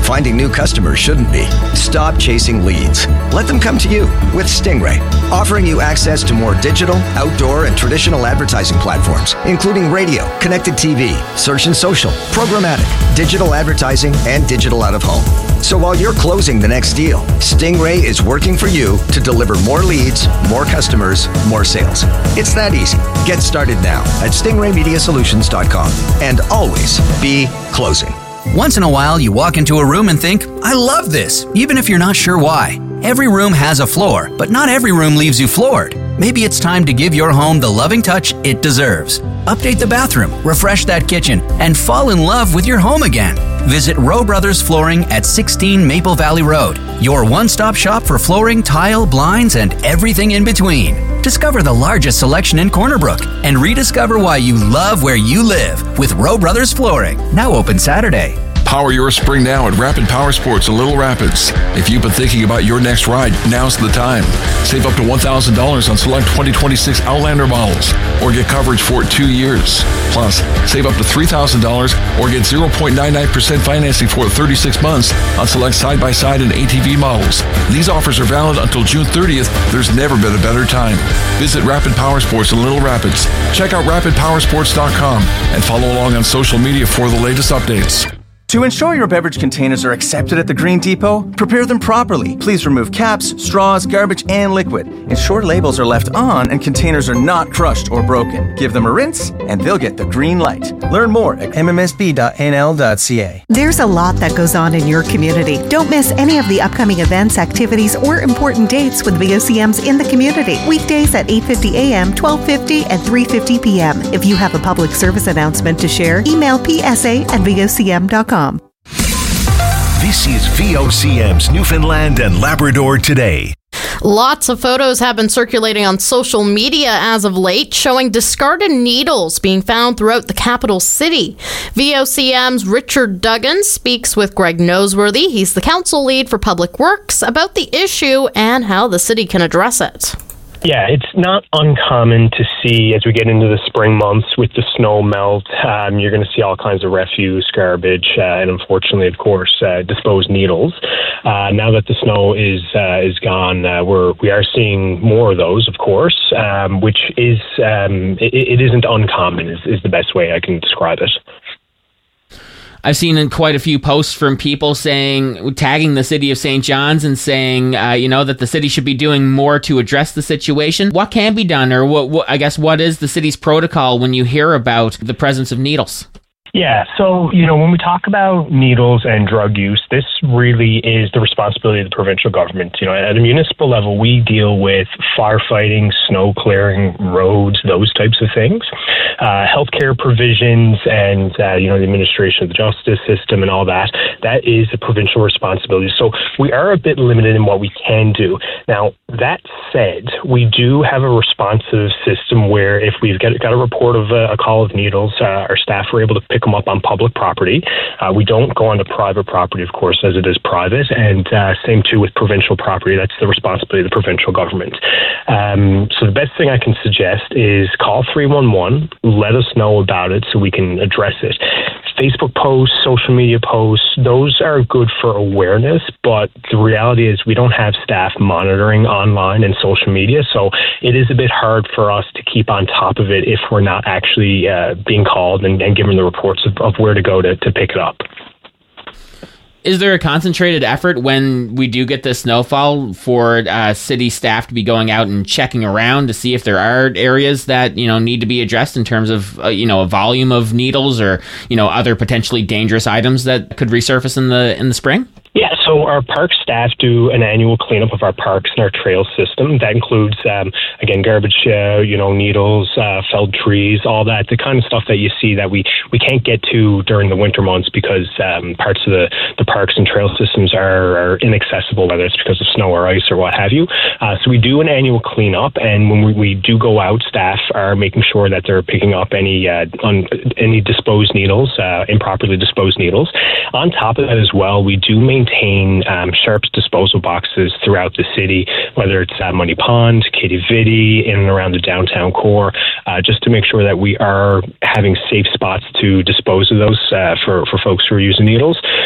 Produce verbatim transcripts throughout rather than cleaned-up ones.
finding new customers shouldn't be. Stop chasing leads. Let them come to you with Stingray, offering you access to more digital, outdoor, and traditional advertising platforms, including radio, connected T V, search and social, programmatic, digital advertising, and digital out of home. So while you're closing the next deal, Stingray is working for you to deliver more leads, more customers, more sales. It's that easy. Get started now at stingray media solutions dot com and always be closing. Once in a while, you walk into a room and think, I love this, even if you're not sure why. Every room has a floor, but not every room leaves you floored. Maybe it's time to give your home the loving touch it deserves. Update the bathroom, refresh that kitchen, and fall in love with your home again. Visit Rowe Brothers Flooring at sixteen Maple Valley Road, your one-stop shop for flooring, tile, blinds, and everything in between. Discover the largest selection in Corner Brook and rediscover why you love where you live with Rowe Brothers Flooring. Now open Saturday. Power your spring now at Rapid Power Sports in Little Rapids. If you've been thinking about your next ride, now's the time. Save up to one thousand dollars on select twenty twenty-six Outlander models or get coverage for two years. Plus, save up to three thousand dollars or get zero point nine nine percent financing for thirty-six months on select side-by-side and A T V models. These offers are valid until June thirtieth. There's never been a better time. Visit Rapid Power Sports in Little Rapids. Check out rapid power sports dot com and follow along on social media for the latest updates. To ensure your beverage containers are accepted at the Green Depot, prepare them properly. Please remove caps, straws, garbage, and liquid. Ensure labels are left on and containers are not crushed or broken. Give them a rinse, and they'll get the green light. Learn more at m m s b dot n l dot c a. There's a lot that goes on in your community. Don't miss any of the upcoming events, activities, or important dates with V O C Ms in the community. Weekdays at eight fifty a.m., twelve fifty, and three fifty p.m. If you have a public service announcement to share, email p s a at v o c m dot com. This is V O C M's Newfoundland and Labrador Today. Lots of photos have been circulating on social media as of late showing discarded needles being found throughout the capital city. V O C M's Richard Duggan speaks with Greg Noseworthy. He's the council lead for Public Works about the issue and how the city can address it. Yeah, it's not uncommon to see as we get into the spring months with the snow melt, um, you're going to see all kinds of refuse, garbage, uh, and unfortunately, of course, uh, disposed needles. Uh, now that the snow is uh, is gone, uh, we're we are seeing more of those, of course, um, which is um, it, it isn't uncommon. Is, is the best way I can describe it. I've seen in quite a few posts from people saying, tagging the city of Saint John's and saying, uh, you know, that the city should be doing more to address the situation. What can be done, or what, what I guess, what is the city's protocol when you hear about the presence of needles? Yeah, so, you know, when we talk about needles and drug use, this really is the responsibility of the provincial government. You know, at a municipal level, we deal with firefighting, snow clearing, roads, those types of things. Uh, healthcare provisions and, uh, you know, the administration of the justice system and all that, that is a provincial responsibility. So we are a bit limited in what we can do. Now, that said, we do have a responsive system where if we've got, got a report of a, a call of needles, uh, our staff are able to pick them up on public property. Uh, we don't go onto private property, of course, as it is private, and uh, same too with provincial property. That's the responsibility of the provincial government. Um, so the best thing I can suggest is call three one one, let us know about it so we can address it. Facebook posts, social media posts, those are good for awareness, but the reality is we don't have staff monitoring online and social media, so it is a bit hard for us to keep on top of it if we're not actually uh, being called and, and given the reports of, of where to go to, to pick it up. Is there a concentrated effort when we do get the snowfall for uh, city staff to be going out and checking around to see if there are areas that, you know, need to be addressed in terms of, uh, you know, a volume of needles or, you know, other potentially dangerous items that could resurface in the in the spring? Yeah, so our park staff do an annual cleanup of our parks and our trail system. That includes, um, again, garbage, uh, you know, needles, uh, felled trees, all that, the kind of stuff that you see that we, we can't get to during the winter months because um, parts of the, the parks and trail systems are, are inaccessible, whether it's because of snow or ice or what have you. Uh, so we do an annual cleanup, and when we, we do go out, staff are making sure that they're picking up any uh, on, any disposed needles, uh, improperly disposed needles. On top of that as well, we do maintain maintain um, Sharps disposal boxes throughout the city, whether it's uh, Money Pond, Katie Vitti, in and around the downtown core, uh, just to make sure that we are having safe spots to dispose of those uh, for, for folks who are using needles. Uh,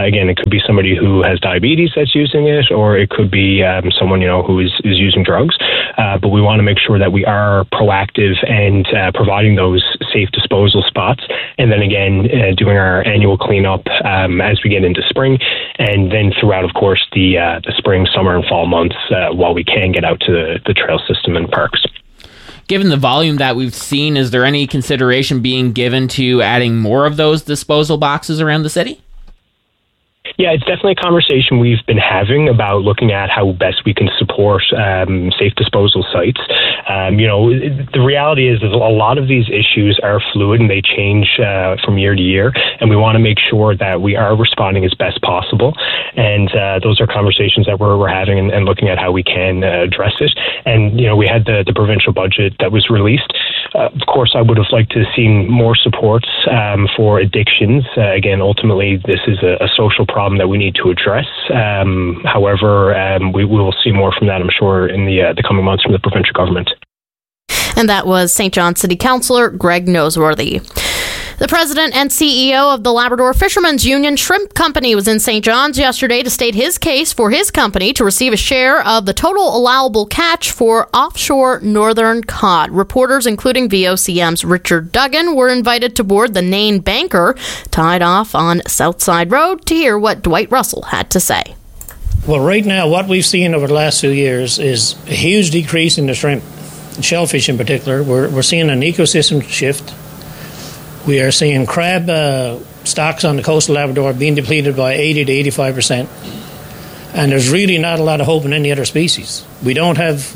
again, it could be somebody who has diabetes that's using it, or it could be um, someone, you know, who is, is using drugs. Uh, but we want to make sure that we are proactive and uh, providing those safe disposal spots. And then again, uh, doing our annual cleanup um, as we get into spring, and then throughout, of course, the uh, the spring, summer, and fall months uh, while we can get out to the, the trail system and parks. Given the volume that we've seen, is there any consideration being given to adding more of those disposal boxes around the city? Yeah, it's definitely a conversation we've been having about looking at how best we can support um, safe disposal sites. Um, you know, the reality is, is a lot of these issues are fluid and they change uh, from year to year, and we want to make sure that we are responding as best possible. And uh, those are conversations that we're, we're having and, and looking at how we can uh, address it. And, you know, we had the, the provincial budget that was released. Uh, of course, I would have liked to have seen more supports um, for addictions. Uh, again, ultimately, this is a, a social problem that we need to address. Um, however, um, we, we will see more from that, I'm sure, in the uh, the coming months from the provincial government. And that was Saint John City Councillor Greg Noseworthy. The president and C E O of the Labrador Fishermen's Union Shrimp Company was in Saint John's yesterday to state his case for his company to receive a share of the total allowable catch for offshore northern cod. Reporters, including V O C M's Richard Duggan, were invited to board the Nain Banker, tied off on Southside Road, to hear what Dwight Russell had to say. Well, right now, what we've seen over the last few years is a huge decrease in the shrimp, shellfish in particular. We're, we're seeing an ecosystem shift. We are seeing crab uh, stocks on the coastal Labrador being depleted by eighty to eighty-five percent. And there's really not a lot of hope in any other species. We don't have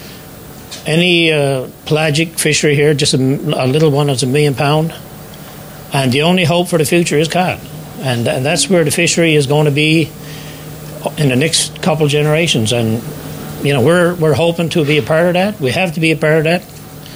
any uh, pelagic fishery here, just a, a little one that's a million pound. And the only hope for the future is cod. And, and that's where the fishery is going to be in the next couple generations. And, you know, we're, we're hoping to be a part of that. We have to be a part of that.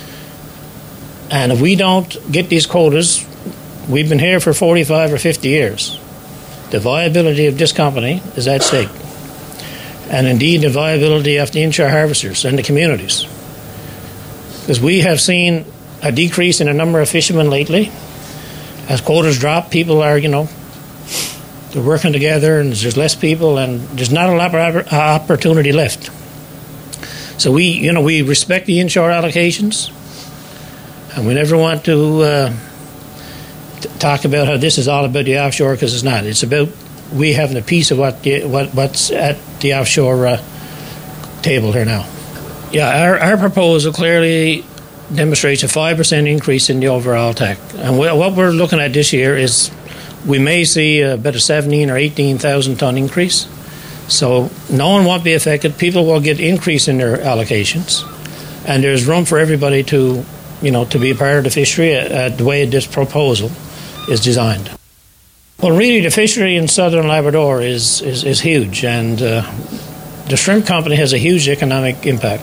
And if we don't get these quotas, we've been here for forty-five or fifty years. The viability of this company is at stake. And indeed, the viability of the inshore harvesters and the communities. Because we have seen a decrease in the number of fishermen lately. As quotas drop, people are, you know, they're working together and there's less people and there's not a lot of opportunity left. So we, you know, we respect the inshore allocations. And we never want to uh, t- talk about how this is all about the offshore, because it's not. It's about we having a piece of what, the, what what's at the offshore uh, table here now. Yeah, our, our proposal clearly demonstrates a five percent increase in the overall T A C. And we, what we're looking at this year is we may see about a seventeen or eighteen thousand ton increase. So no one won't be affected. People will get increase in their allocations. And there's room for everybody to you know, to be a part of the fishery uh, the way this proposal is designed. Well, really, the fishery in southern Labrador is, is, is huge, and uh, the shrimp company has a huge economic impact.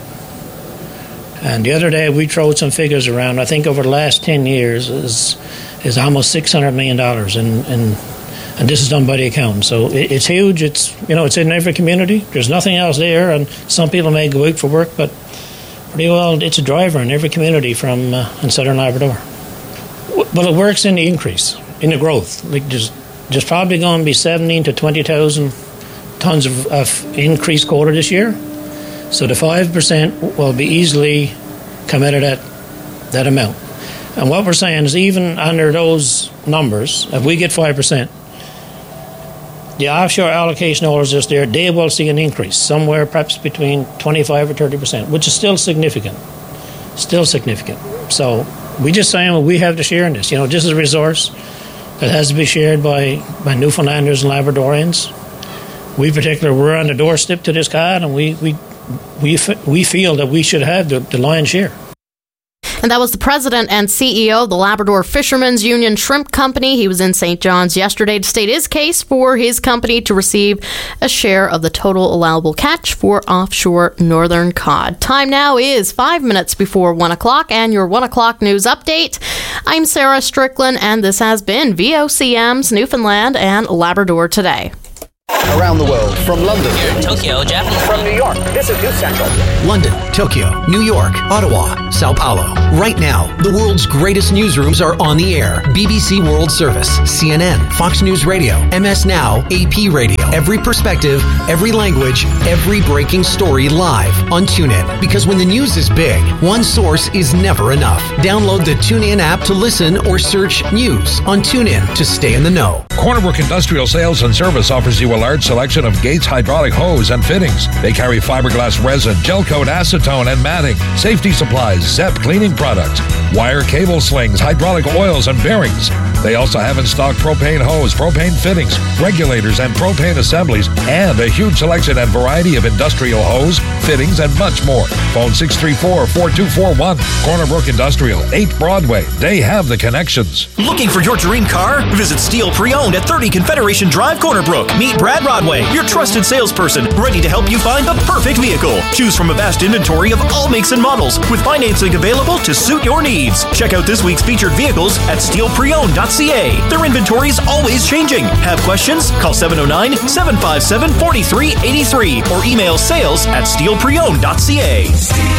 And the other day, we threw some figures around. I think over the last ten years is is almost six hundred million dollars, and, and, and this is done by the accountant. So it, it's huge. It's, you know, it's in every community. There's nothing else there, and some people may go out for work, but pretty well, it's a driver in every community from uh, in southern Labrador. Well, it works in the increase, in the growth. Like there's, there's probably going to be seventeen to twenty thousand tons of, of increased quota this year. So the five percent will be easily come out of that, that amount. And what we're saying is even under those numbers, if we get five percent, the offshore allocation holders just there, they will see an increase, somewhere perhaps between twenty-five or thirty percent, which is still significant. Still significant. So we just saying, well, we have to share in this. You know, this is a resource that has to be shared by, by Newfoundlanders and Labradorians. We particularly, we're on the doorstep to this cod, and we we we, we feel that we should have the, the lion's share. And that was the president and C E O of the Labrador Fishermen's Union Shrimp Company. He was in Saint John's yesterday to state his case for his company to receive a share of the total allowable catch for offshore northern cod. Time now is five minutes before one o'clock, and your one o'clock news update. I'm Sarah Strickland, and this has been V O C M's Newfoundland and Labrador Today. Around the world, from London. Here in Tokyo, Japan. From New York, this is News Central. London, Tokyo, New York, Ottawa, Sao Paulo. Right now, the world's greatest newsrooms are on the air. B B C World Service, C N N, Fox News Radio, M S Now, A P Radio. Every perspective, every language, every breaking story live on TuneIn. Because when the news is big, one source is never enough. Download the TuneIn app to listen or search news on TuneIn to stay in the know. Corner Brook Industrial Sales and Service offers you a large selection of Gates hydraulic hose and fittings. They carry fiberglass resin, gel coat, acetone, and matting, safety supplies, Zep cleaning products, wire cable slings, hydraulic oils, and bearings. They also have in stock propane hose, propane fittings, regulators, and propane assemblies, and a huge selection and variety of industrial hose, fittings, and much more. Phone six three four, four two four one. Corner Brook Industrial, eight Broadway. They have the connections. Looking for your dream car? Visit Steel Pre-Owned at thirty Confederation Drive, Corner Brook. Meet Brad Rodway, your trusted salesperson, ready to help you find the perfect vehicle. Choose from a vast inventory of all makes and models, with financing available to suit your needs. Check out this week's featured vehicles at steel pre owned dot c a. Their inventory is always changing. Have questions? Call seven oh nine, seven five seven, four three eight three or email sales at steel pre owned dot c a.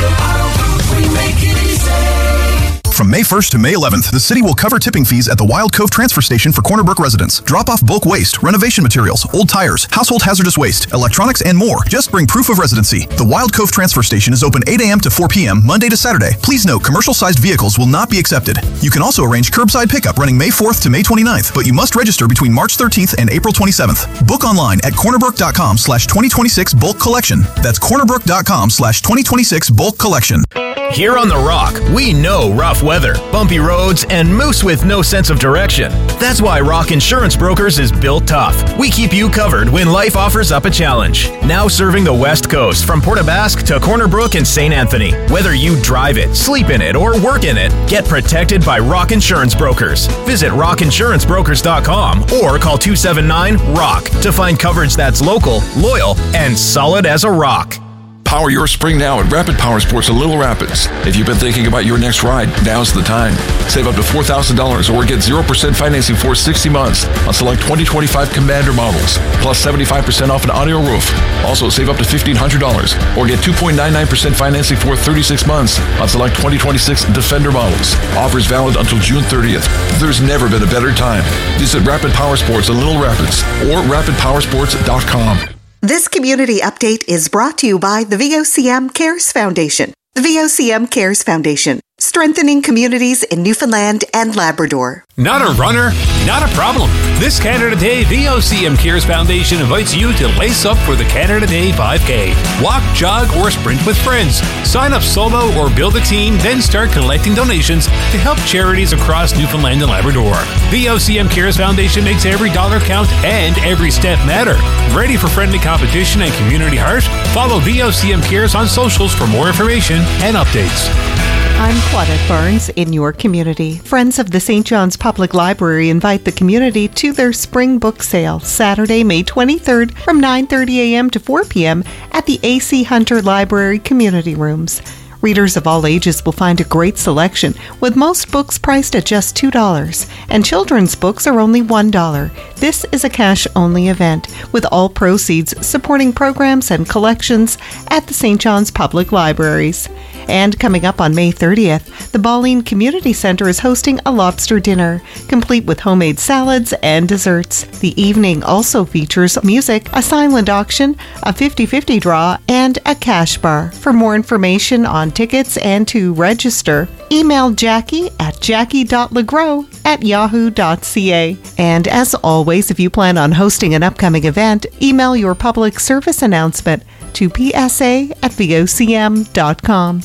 From May first to May eleventh, the city will cover tipping fees at the Wild Cove Transfer Station for Corner Brook residents. Drop off bulk waste, renovation materials, old tires, household hazardous waste, electronics, and more. Just bring proof of residency. The Wild Cove Transfer Station is open eight a.m. to four p.m. Monday to Saturday. Please note, commercial-sized vehicles will not be accepted. You can also arrange curbside pickup running May fourth to May twenty-ninth, but you must register between March thirteenth and April twenty-seventh. Book online at cornerbrook.com slash 2026 bulk collection. That's cornerbrook.com slash 2026 bulk collection. Here on The Rock, we know rough weather, bumpy roads, and moose with no sense of direction. That's why Rock Insurance Brokers is built tough. We keep you covered when life offers up a challenge. Now serving the West Coast from Port aux Basques to Corner Brook and Saint Anthony. Whether you drive it, sleep in it, or work in it, get protected by Rock Insurance Brokers. Visit rock insurance brokers dot com or call two seven nine, ROCK to find coverage that's local, loyal, and solid as a rock. Power your spring now at Rapid Power Sports in Little Rapids. If you've been thinking about your next ride, now's the time. Save up to four thousand dollars or get zero percent financing for sixty months on select twenty twenty-five Commander models, plus seventy-five percent off an audio roof. Also, save up to fifteen hundred dollars or get two point nine nine percent financing for thirty-six months on select twenty twenty-six Defender models. Offers valid until June thirtieth. There's never been a better time. Visit Rapid Power Sports in Little Rapids or rapid power sports dot com. This community update is brought to you by the V O C M Cares Foundation. The V O C M Cares Foundation, strengthening communities in Newfoundland and Labrador. Not a runner? Not a problem. This Canada Day, V O C M Cares Foundation invites you to lace up for the Canada Day five K. Walk, jog, or sprint with friends. Sign up solo or build a team, then start collecting donations to help charities across Newfoundland and Labrador. V O C M Cares Foundation makes every dollar count and every step matter. Ready for friendly competition and community heart? Follow V O C M Cares on socials for more information and updates. I'm Claudette Barnes in your community. Friends of the Saint John's Public Library invite the community to their spring book sale Saturday, May twenty-third from nine thirty a.m. to four p.m. at the A C Hunter Library Community Rooms. Readers of all ages will find a great selection, with most books priced at just two dollars, and children's books are only one dollar. This is a cash-only event, with all proceeds supporting programs and collections at the Saint John's Public Libraries. And coming up on May thirtieth, the Balleen Community Center is hosting a lobster dinner, complete with homemade salads and desserts. The evening also features music, a silent auction, a fifty-fifty draw, and a cash bar. For more information on tickets and to register, email Jackie at jackie dot legros at yahoo dot c a. And as always, if you plan on hosting an upcoming event, email your public service announcement to p s a at v o c m dot com.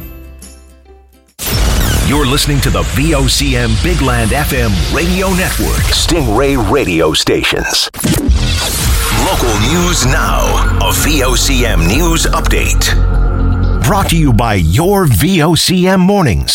You're listening to the V O C M Big Land F M radio network. Stingray radio stations. Local news now. A V O C M news update. Brought to you by your V O C M mornings.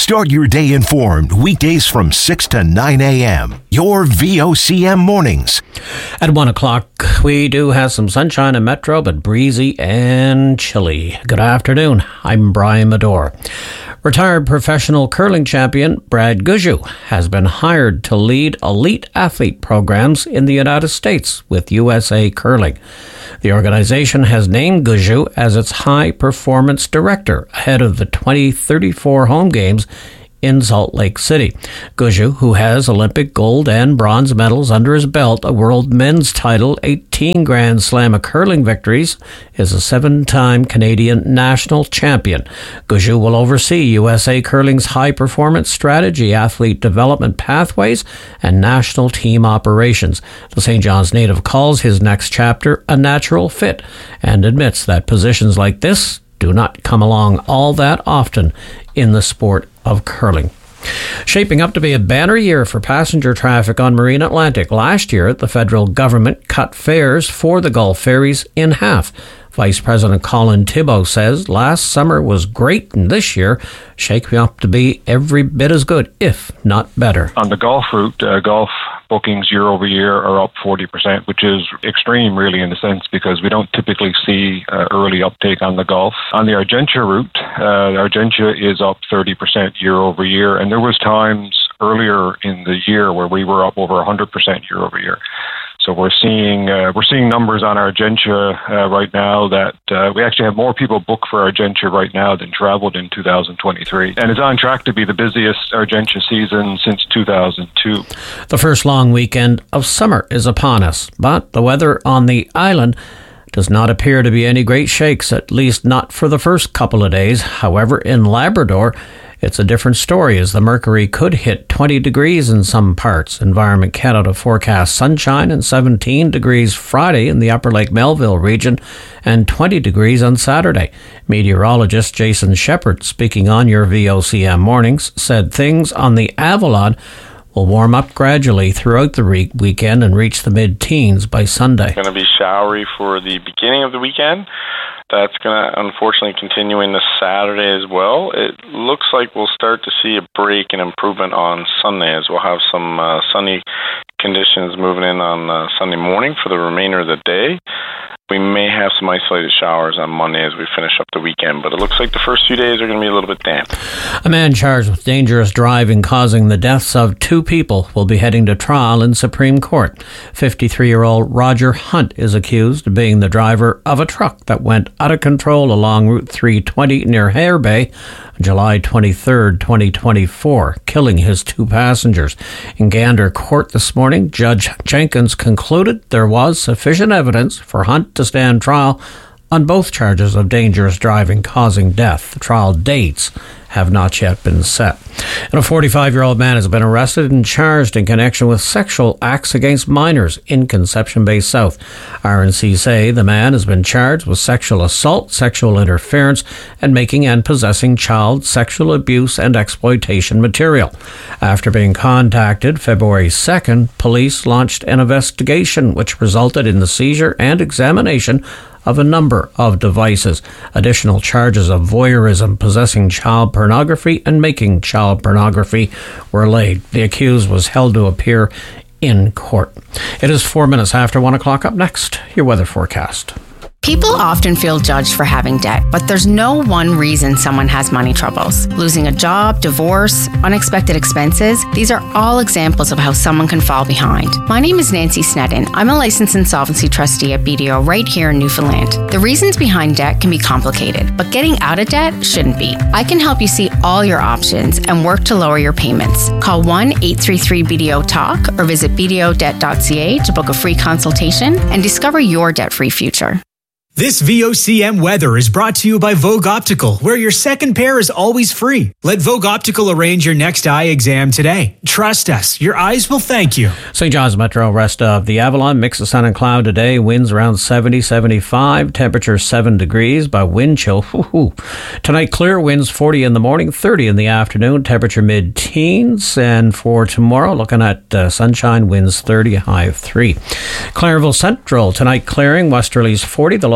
Start your day informed weekdays from six to nine a.m. Your V O C M mornings. At one o'clock, we do have some sunshine in Metro, but breezy and chilly. Good afternoon. I'm Brian Medore. Retired professional curling champion Brad Gushue has been hired to lead elite athlete programs in the United States with U S A Curling. The organization has named Gushue as its high-performance director ahead of the twenty thirty-four home games in Salt Lake City. Gushue, who has Olympic gold and bronze medals under his belt, a world men's title, eighteen Grand Slam curling victories, is a seven-time Canadian national champion. Gushue will oversee U S A Curling's high-performance strategy, athlete development pathways, and national team operations. The Saint John's native calls his next chapter a natural fit and admits that positions like this do not come along all that often in the sport of curling. Shaping up to be a banner year for passenger traffic on Marine Atlantic. Last year, the federal government cut fares for the Gulf ferries in half. Vice President Colin Thibault says last summer was great, and this year shaping up to be every bit as good, if not better. On the Gulf route, uh, Gulf bookings year over year are up forty percent, which is extreme really in the sense because we don't typically see uh, early uptake on the Gulf. On the Argentia route, uh, Argentia is up thirty percent year over year, and there was times earlier in the year where we were up over one hundred percent year over year. So we're seeing uh, we're seeing numbers on Argentia uh, right now that uh, we actually have more people booked for Argentia right now than traveled in two thousand twenty-three. And it's on track to be the busiest Argentia season since two thousand two. The first long weekend of summer is upon us, but the weather on the island does not appear to be any great shakes, at least not for the first couple of days. However, in Labrador, it's a different story as the mercury could hit twenty degrees in some parts. Environment Canada forecasts sunshine and seventeen degrees Friday in the Upper Lake Melville region and twenty degrees on Saturday. Meteorologist Jason Shepard, speaking on your V O C M mornings, said things on the Avalon will warm up gradually throughout the re- weekend and reach the mid-teens by Sunday. It's going to be showery for the beginning of the weekend. That's going to unfortunately continue into Saturday as well. It looks like we'll start to see a break and improvement on Sunday as we'll have some uh, sunny conditions moving in on uh, Sunday morning for the remainder of the day. We may have some isolated showers on Monday as we finish up the weekend, but it looks like the first few days are going to be a little bit damp. A man charged with dangerous driving causing the deaths of two people will be heading to trial in Supreme Court. fifty-three-year-old Roger Hunt is accused of being the driver of a truck that went out of control along Route three twenty near Hare Bay on July twenty-third, twenty twenty-four, killing his two passengers. In Gander Court this morning, Judge Jenkins concluded there was sufficient evidence for Hunt to stand trial on both charges of dangerous driving causing death. The trial dates have not yet been set. And a forty-five-year-old man has been arrested and charged in connection with sexual acts against minors in Conception Bay South. R N C say the man has been charged with sexual assault, sexual interference, and making and possessing child sexual abuse and exploitation material. After being contacted February second, police launched an investigation which resulted in the seizure and examination of a number of devices. Additional charges of voyeurism, possessing child pornography, and making child pornography were laid. The accused was held to appear in court. It is four minutes after one o'clock. Up next, your weather forecast. People often feel judged for having debt, but there's no one reason someone has money troubles. Losing a job, divorce, unexpected expenses, these are all examples of how someone can fall behind. My name is Nancy Snedden. I'm a licensed insolvency trustee at B D O right here in Newfoundland. The reasons behind debt can be complicated, but getting out of debt shouldn't be. I can help you see all your options and work to lower your payments. Call one eight three three B D O talk or visit b d o debt dot c a to book a free consultation and discover your debt-free future. This V O C M weather is brought to you by Vogue Optical, where your second pair is always free. Let Vogue Optical arrange your next eye exam today. Trust us, your eyes will thank you. Saint John's Metro, rest of the Avalon, mix of sun and cloud today. Winds around seventy, seventy-five, temperature seven degrees by wind chill. Woo-hoo. Tonight, clear winds forty in the morning, thirty in the afternoon, temperature mid-teens. And for tomorrow, looking at uh, sunshine, winds thirty, high of three. Clareville Central, tonight clearing, westerlies forty, the low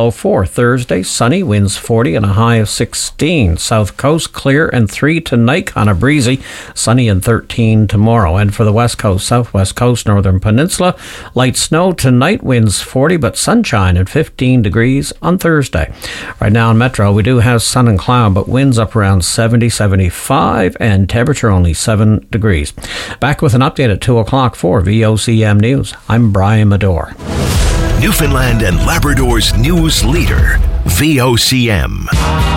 low four. Thursday, sunny, winds forty and a high of sixteen. South Coast, clear and three tonight, kind of breezy, sunny and thirteen tomorrow. And for the West Coast, Southwest Coast, Northern Peninsula, light snow tonight, winds forty, but sunshine at fifteen degrees on Thursday. Right now in Metro, we do have sun and cloud, but winds up around seventy, seventy-five, and temperature only seven degrees. Back with an update at two o'clock for V O C M News. I'm Brian Medore. Newfoundland and Labrador's news leader, V O C M.